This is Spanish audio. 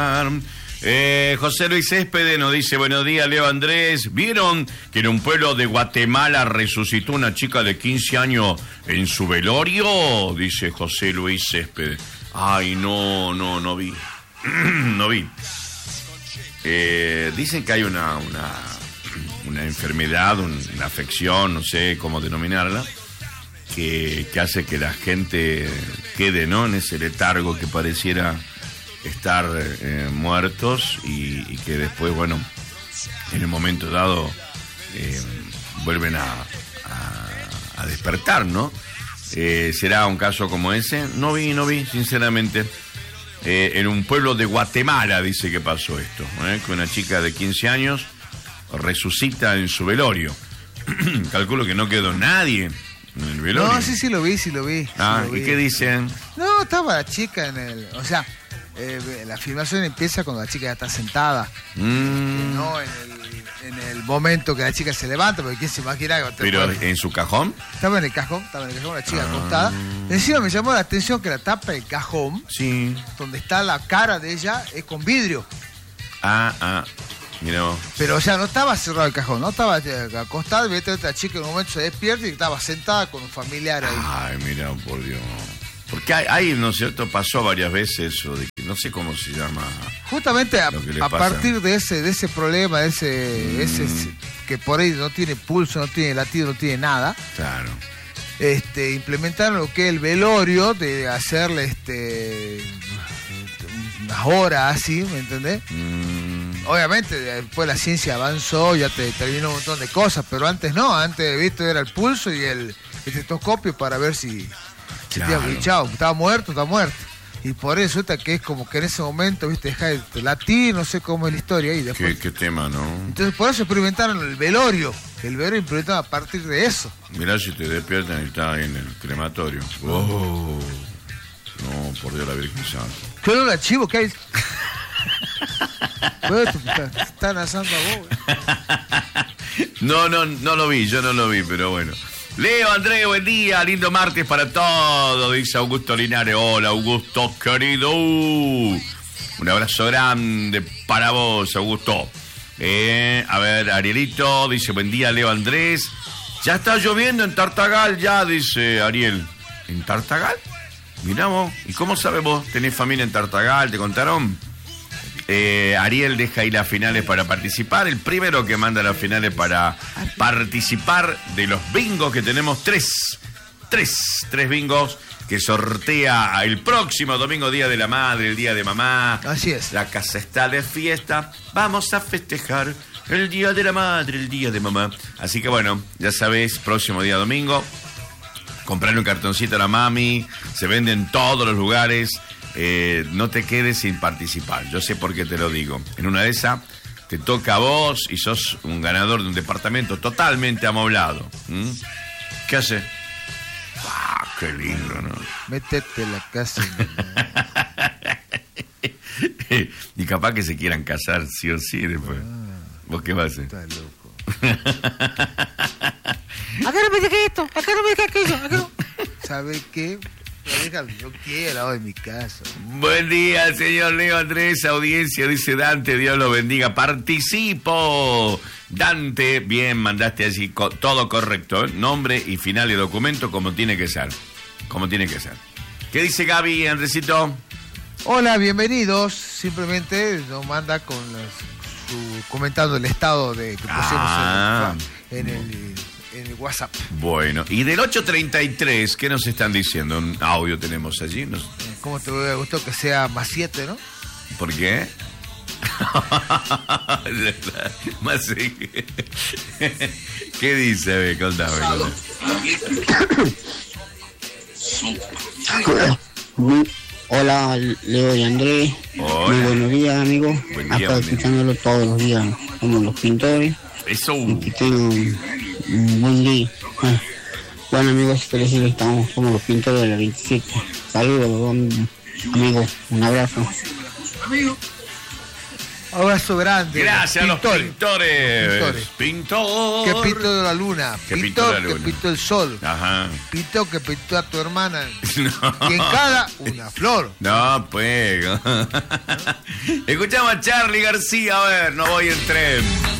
José Luis Céspedes nos dice: buenos días, Leo Andrés. ¿Vieron que en un pueblo de Guatemala resucitó una chica de 15 años en su velorio? Dice José Luis Céspedes. Ay, no vi. No vi. Dicen que hay una enfermedad, una afección, no sé cómo denominarla, que hace que la gente quede, ¿no?, en ese letargo que pareciera estar muertos y que después, bueno, en el momento dado vuelven a despertar, ¿no? ¿Será un caso como ese? No vi, sinceramente. En un pueblo de Guatemala dice que pasó esto, que una chica de 15 años resucita en su velorio. Calculo que no quedó nadie en el velorio. No, sí lo vi. Ah, ¿y qué dicen? No, estaba la chica en el... O sea, la filmación empieza cuando la chica ya está sentada. No en el momento que la chica se levanta, porque quién se imagina que... ¿Pero en su cajón? Estaba en el cajón, la chica acostada. Encima me llamó la atención que la tapa del cajón, sí, donde está la cara de ella, es con vidrio. Mira. Pero, o sea, no estaba cerrado el cajón, no estaba acostada, y otra chica en un momento se despierta y estaba sentada con un familiar ahí. Ay, mira, por Dios. Porque hay, ¿no es cierto? Pasó varias veces eso, de que no sé cómo se llama. Justamente a partir de ese problema, de ese que por ahí no tiene pulso, no tiene latido, no tiene nada. Claro. Implementaron lo que es el velorio, de hacerle unas horas así, ¿me entendés? Obviamente después la ciencia avanzó, ya te terminó un montón de cosas, pero antes no, antes, viste, era el pulso y el estetoscopio para ver si claro, estaba muerto. Y por eso resulta que es como que en ese momento, viste, deja de latir, no sé cómo es la historia ahí después. ¿Qué tema, no? Entonces por eso experimentaron el velorio. El velorio implementaron a partir de eso. Mirá si te despiertan y está en el crematorio. Oh. No, por Dios, la Virgen Santa. ¿Qué olor a chivo que hay? Están asando a vos. No lo vi, yo no lo vi, pero bueno. Leo, Andrés, buen día, lindo martes para todos, dice Augusto Linares. Hola, Augusto, querido. Un abrazo grande para vos, Augusto. A ver, Arielito dice: buen día, Leo, Andrés. Ya está lloviendo en Tartagal, ya, dice Ariel. ¿En Tartagal? Mirá vos, ¿y cómo sabes vos? ¿Tenés familia en Tartagal? ¿Te contaron? Ariel deja ahí las finales para participar. El primero que manda las finales para participar de los bingos, que tenemos tres bingos que sortea el próximo domingo, Día de la Madre, el Día de Mamá. Así es. La casa está de fiesta. Vamos a festejar el Día de la Madre, el Día de Mamá. Así que bueno, ya sabés, próximo día domingo, comprarle un cartoncito a la mami. Se vende en todos los lugares. No te quedes sin participar. Yo sé por qué te lo digo. En una de esas te toca a vos y sos un ganador de un departamento totalmente amoblado. ¿Qué hace? Qué lindo, ¿no? Métete en la casa. Y capaz que se quieran casar sí o sí después. ¿Vos qué vas a hacer? Estás loco. Acá no me dije esto, acá no me dije aquello, acá no. ¿Sabe qué? Yo quiero al lado de mi casa. Buen día, señor Leo Andrés, audiencia, dice Dante, Dios lo bendiga. Participo. Dante, bien, mandaste así, todo correcto, ¿eh? Nombre y final de documento como tiene que ser. ¿Qué dice Gaby, Andresito? Hola, bienvenidos. Simplemente nos manda con comentando el estado que pusimos en el WhatsApp. Bueno, y del 833, ¿qué nos están diciendo? Un audio tenemos allí. ¿Cómo te hubiera gustado que sea más 7, no? ¿Por qué? Más 6. ¿Qué dice? A ver, contame. Hola, Leo y Andrés. Hola. Muy buenos días, amigos. Acá escuchándolo todos los días, como los pintores. Eso. Que tengan un buen día. Bueno, amigos, felices estamos como los pintores de la 27. Saludos, amigos. Un abrazo. Abrazo grande. Gracias a los pintores. Pintor. Que pintó de la luna. Que Pintó pintó la luna. que pintó el sol. Ajá. Pintó que pintó a tu hermana. No. Y en cada una flor. No, pues. Escuchamos a Charly García, a ver, no voy en tren.